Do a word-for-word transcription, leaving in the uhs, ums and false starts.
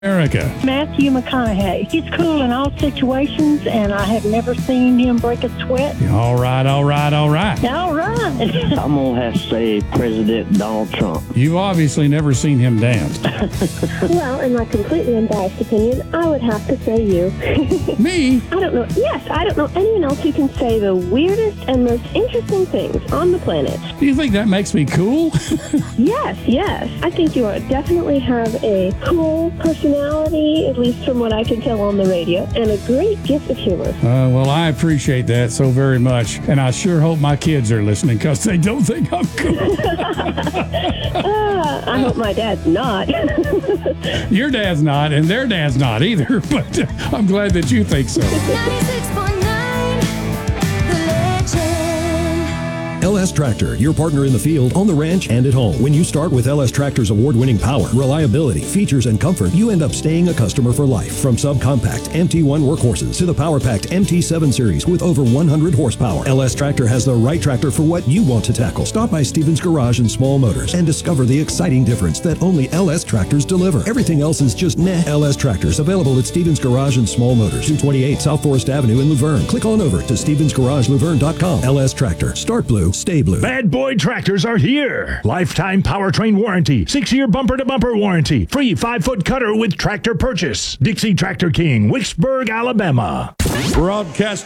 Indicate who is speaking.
Speaker 1: America.
Speaker 2: Matthew McConaughey. He's cool in all situations, and I have never seen him break a sweat.
Speaker 1: All right, all right, all right.
Speaker 2: All right.
Speaker 3: I'm going to have to say President Donald Trump.
Speaker 1: You've obviously never seen him dance.
Speaker 4: Well, in my completely unbiased opinion, I would have to say you.
Speaker 1: Me?
Speaker 4: I don't know. Yes, I don't know anyone else who can say the weirdest and most interesting things on the planet.
Speaker 1: Do you think that makes me cool?
Speaker 4: Yes, yes. I think you are definitely have a cool personality, at least from what I can tell on the radio, and a great gift of humor.
Speaker 1: Uh, well, I appreciate that so very much, and I sure hope my kids are listening because they don't think I'm cool.
Speaker 4: uh, I hope my dad's not.
Speaker 1: Your dad's not, and their dad's not either, but uh, I'm glad that you think so.
Speaker 5: ninety-six point nine, The Legend.
Speaker 6: L S Tractor, your partner in the field, on the ranch, and at home. When you start with L S Tractor's award-winning power, reliability, features, and comfort, you end up staying a customer for life. From subcompact M T one workhorses to the power-packed M T seven series with over one hundred horsepower, L S Tractor has the right tractor for what you want to tackle. Stop by Stevens Garage and Small Motors and discover the exciting difference that only L S Tractors deliver. Everything else is just meh. L S Tractors, available at Stevens Garage and Small Motors, two twenty-eight South Forest Avenue in Luverne. Click on over to stevens garage luverne dot com. L S Tractor. Start blue, stay blue.
Speaker 7: Bad Boy Tractors are here. Lifetime powertrain warranty, six-year bumper-to-bumper warranty, free five-foot cutter with tractor purchase. Dixie Tractor King, Wicksburg, Alabama.
Speaker 8: Broadcast